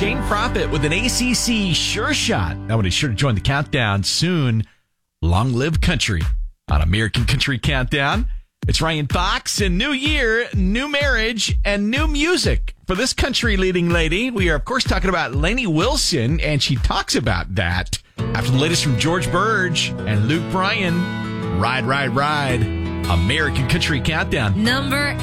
Dane Profit with an ACC sure shot. That one is sure to join the countdown soon. Long live country on American Country Countdown. It's Ryan Fox, and new year, new marriage, and new music for this country leading lady. We are, of course, talking about Lainey Wilson, and she talks about that after the latest from George Burge and Luke Bryan. Ride, ride, ride. American Country Countdown. Number